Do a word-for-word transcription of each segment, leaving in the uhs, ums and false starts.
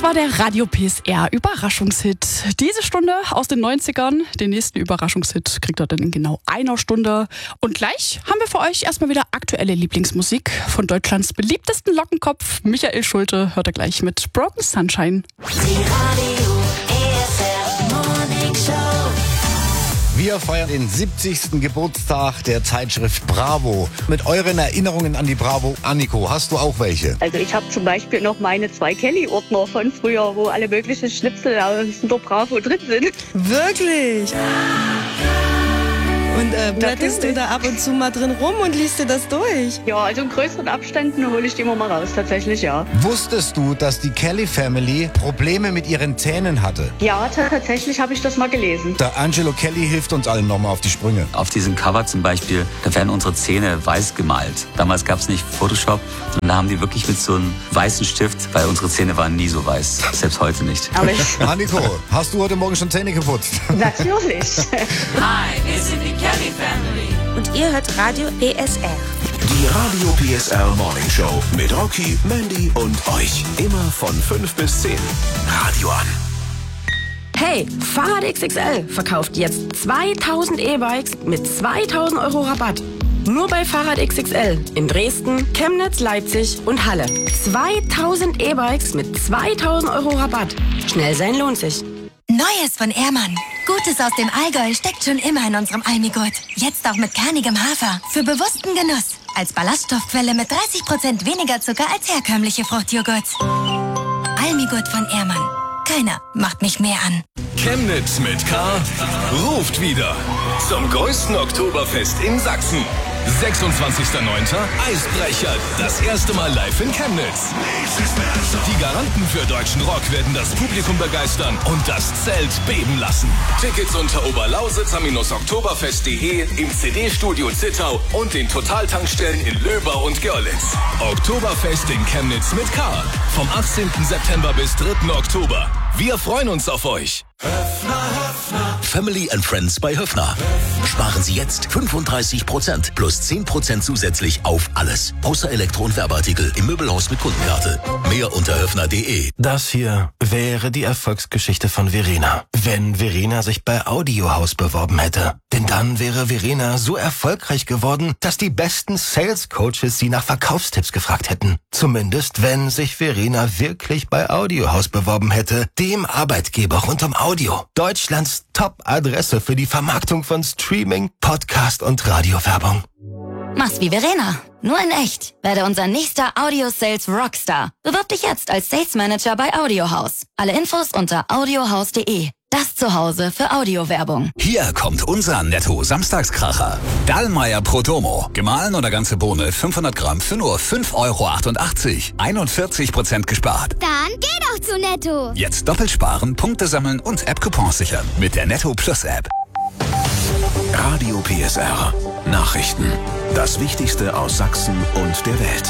war der Radio P S R Überraschungshit. Diese Stunde aus den neunzigern. Den nächsten Überraschungshit kriegt ihr dann in genau einer Stunde. Und gleich haben wir für euch erstmal wieder aktuelle Lieblingsmusik von Deutschlands beliebtesten Lockenkopf. Michael Schulte hört er gleich mit Broken Sunshine. Die Radio E S R Morning Show. Wir feiern den siebzigsten Geburtstag der Zeitschrift Bravo. Mit euren Erinnerungen an die Bravo. Anniko, hast du auch welche? Also ich habe zum Beispiel noch meine zwei Kelly-Ordner von früher, wo alle möglichen Schnipsel aus der Bravo drin sind. Wirklich? Und äh, blätterst du da ab und zu mal drin rum und liest dir das durch? Ja, also in größeren Abständen hole ich die immer mal raus, tatsächlich, ja. Wusstest du, dass die Kelly Family Probleme mit ihren Zähnen hatte? Ja, t- tatsächlich habe ich das mal gelesen. Der Angelo Kelly hilft uns allen nochmal auf die Sprünge. Auf diesem Cover zum Beispiel, da werden unsere Zähne weiß gemalt. Damals gab es nicht Photoshop und da haben die wirklich mit so einem weißen Stift, weil unsere Zähne waren nie so weiß, selbst heute nicht. Aber ich, Anniko, hast du heute Morgen schon Zähne geputzt? natürlich. Hi, wir sind die Kelly Family. Und ihr hört Radio P S R. Die Radio P S R Morning Show mit Rocky, Mandy und euch. Immer von fünf bis zehn. Radio an. Hey, Fahrrad X X L verkauft jetzt zweitausend E-Bikes mit zweitausend Euro Rabatt. Nur bei Fahrrad X X L in Dresden, Chemnitz, Leipzig und Halle. zweitausend E-Bikes mit zweitausend Euro Rabatt. Schnell sein lohnt sich. Neues von Ehrmann. Gutes aus dem Allgäu steckt schon immer in unserem Almigurt. Jetzt auch mit kernigem Hafer. Für bewussten Genuss. Als Ballaststoffquelle mit dreißig Prozent weniger Zucker als herkömmliche Fruchtjoghurts. Almigurt von Ehrmann. Keiner macht mich mehr an. Chemnitz mit K ruft wieder zum größten Oktoberfest in Sachsen. sechsundzwanzigster neunter Eisbrecher, das erste Mal live in Chemnitz. Die Garanten für deutschen Rock werden das Publikum begeistern und das Zelt beben lassen. Tickets unter oberlausitzer-oktoberfest punkt de, im C D-Studio Zittau und den Totaltankstellen in Löbau und Görlitz. Oktoberfest in Chemnitz mit K. Vom achtzehnten September bis dritten Oktober. Wir freuen uns auf euch. Family and Friends bei Höffner. Sparen Sie jetzt fünfunddreißig Prozent plus zehn Prozent zusätzlich auf alles. Außer Elektro- und Werbeartikel im Möbelhaus mit Kundenkarte. Mehr unter höffner punkt de. Das hier wäre die Erfolgsgeschichte von Verena. Wenn Verena sich bei Audiohaus beworben hätte. Denn dann wäre Verena so erfolgreich geworden, dass die besten Sales Coaches sie nach Verkaufstipps gefragt hätten. Zumindest wenn sich Verena wirklich bei Audiohaus beworben hätte, dem Arbeitgeber rund um Audio. Deutschlands Top-Adresse für die Vermarktung von Streaming, Podcast und Radiowerbung. Mach's wie Verena. Nur in echt. Werde unser nächster Audio-Sales Rockstar. Bewirb dich jetzt als Sales Manager bei Audiohaus. Alle Infos unter audiohaus punkt de. Das Zuhause für Audiowerbung. Hier kommt unser Netto-Samstagskracher. Dallmayr Prodomo. Gemahlen oder ganze Bohne fünfhundert Gramm für nur fünf Euro achtundachtzig. einundvierzig Prozent gespart. Dann geh doch zu Netto. Jetzt doppelt sparen, Punkte sammeln und App-Coupons sichern. Mit der Netto Plus App. Radio P S R. Nachrichten. Das Wichtigste aus Sachsen und der Welt.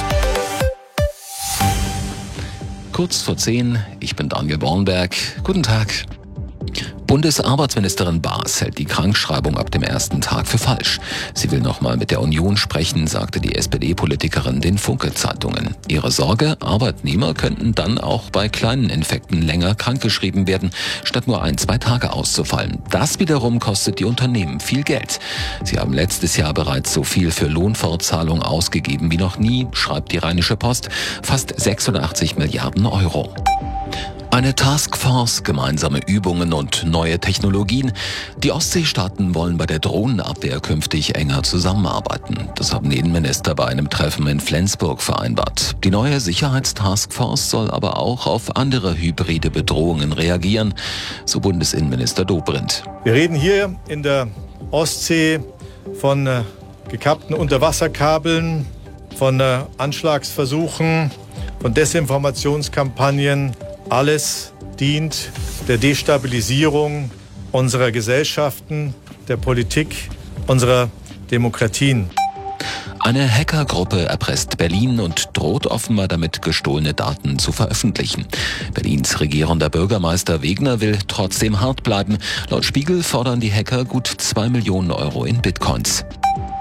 Kurz vor zehn, ich bin Daniel Bornberg. Guten Tag. Bundesarbeitsministerin Baas hält die Krankschreibung ab dem ersten Tag für falsch. Sie will nochmal mit der Union sprechen, sagte die S P D-Politikerin den Funke-Zeitungen. Ihre Sorge, Arbeitnehmer könnten dann auch bei kleinen Infekten länger krankgeschrieben werden, statt nur ein, zwei Tage auszufallen. Das wiederum kostet die Unternehmen viel Geld. Sie haben letztes Jahr bereits so viel für Lohnfortzahlung ausgegeben wie noch nie, schreibt die Rheinische Post, fast sechsundachtzig Milliarden Euro. Eine Taskforce, gemeinsame Übungen und neue Technologien. Die Ostseestaaten wollen bei der Drohnenabwehr künftig enger zusammenarbeiten. Das haben die Innenminister bei einem Treffen in Flensburg vereinbart. Die neue Sicherheitstaskforce soll aber auch auf andere hybride Bedrohungen reagieren, so Bundesinnenminister Dobrindt. Wir reden hier in der Ostsee von äh, gekappten Unterwasserkabeln, von äh, Anschlagsversuchen, von Desinformationskampagnen. Alles dient der Destabilisierung unserer Gesellschaften, der Politik, unserer Demokratien. Eine Hackergruppe erpresst Berlin und droht offenbar damit, gestohlene Daten zu veröffentlichen. Berlins regierender Bürgermeister Wegner will trotzdem hart bleiben. Laut Spiegel fordern die Hacker gut zwei Millionen Euro in Bitcoins.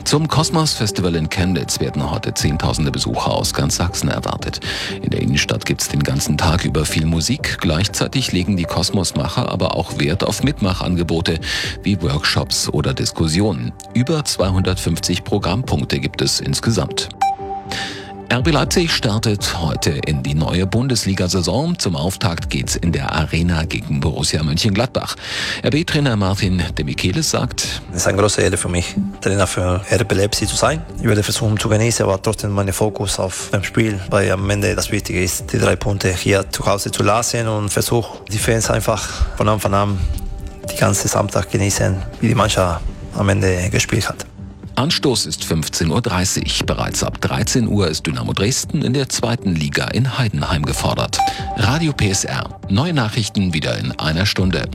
Zum Kosmos-Festival in Chemnitz werden heute Zehntausende Besucher aus ganz Sachsen erwartet. In der Innenstadt gibt es den ganzen Tag über viel Musik. Gleichzeitig legen die Kosmosmacher aber auch Wert auf Mitmachangebote wie Workshops oder Diskussionen. Über zweihundertfünfzig Programmpunkte gibt es insgesamt. R B Leipzig startet heute in die neue Bundesliga-Saison. Zum Auftakt geht's in der Arena gegen Borussia Mönchengladbach. R B-Trainer Martin de Michelis sagt: Es ist eine große Ehre für mich, Trainer für R B Leipzig zu sein. Ich werde versuchen zu genießen, aber trotzdem meinen Fokus auf dem Spiel, weil am Ende das Wichtige ist, die drei Punkte hier zu Hause zu lassen und versuche die Fans einfach von Anfang an die ganze Samstag genießen, wie die Mannschaft am Ende gespielt hat. Anstoß ist fünfzehn Uhr dreißig. Bereits ab dreizehn Uhr ist Dynamo Dresden in der zweiten Liga in Heidenheim gefordert. Radio P S R. Neue Nachrichten wieder in einer Stunde.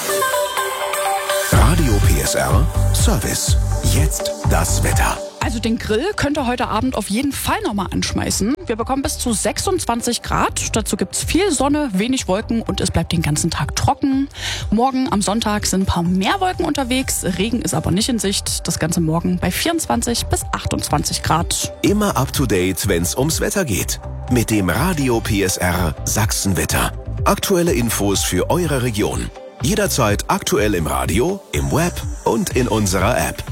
Radio P S R Service. Jetzt das Wetter. Also den Grill könnt ihr heute Abend auf jeden Fall nochmal anschmeißen. Wir bekommen bis zu sechsundzwanzig Grad. Dazu gibt's viel Sonne, wenig Wolken und es bleibt den ganzen Tag trocken. Morgen am Sonntag sind ein paar mehr Wolken unterwegs. Regen ist aber nicht in Sicht. Das Ganze morgen bei vierundzwanzig bis achtundzwanzig Grad. Immer up to date, wenn's ums Wetter geht. Mit dem Radio P S R Sachsenwetter. Aktuelle Infos für eure Region. Jederzeit aktuell im Radio, im Web und in unserer App.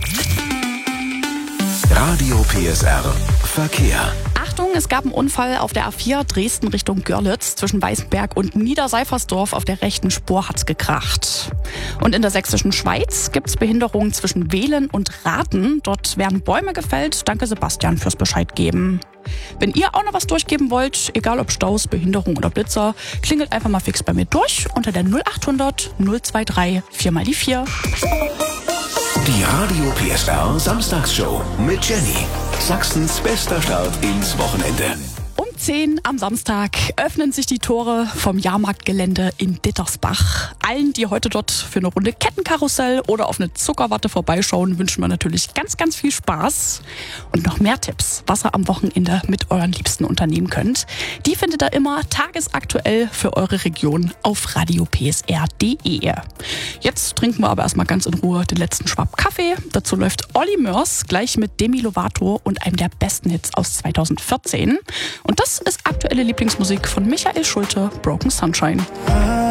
Radio P S R Verkehr. Achtung, es gab einen Unfall auf der A vier Dresden Richtung Görlitz. Zwischen Weißenberg und Niederseifersdorf auf der rechten Spur hat's gekracht. Und in der sächsischen Schweiz gibt's Behinderungen zwischen Wehlen und Rathen. Dort werden Bäume gefällt. Danke Sebastian fürs Bescheid geben. Wenn ihr auch noch was durchgeben wollt, egal ob Staus, Behinderung oder Blitzer, klingelt einfach mal fix bei mir durch unter der null achthundert null dreiundzwanzig vier mal die vier. Die Radio P S R Samstagsshow mit Jenny. Sachsens bester Start ins Wochenende. Um zehn am Samstag öffnen sich die Tore vom Jahrmarktgelände in Dittersbach. Allen, die heute dort für eine Runde Kettenkarussell oder auf eine Zuckerwatte vorbeischauen, wünschen wir natürlich ganz, ganz viel Spaß. Und noch mehr Tipps, was ihr am Wochenende mit euren Liebsten unternehmen könnt, die findet ihr immer tagesaktuell für eure Region auf radio p s r punkt d e. Jetzt trinken wir aber erstmal ganz in Ruhe den letzten Schwapp Kaffee. Dazu läuft Olli Mörs gleich mit Demi Lovato und einem der besten Hits aus zweitausendvierzehn. Und das ist aktuelle Lieblingsmusik von Michael Schulte, Broken Sunshine.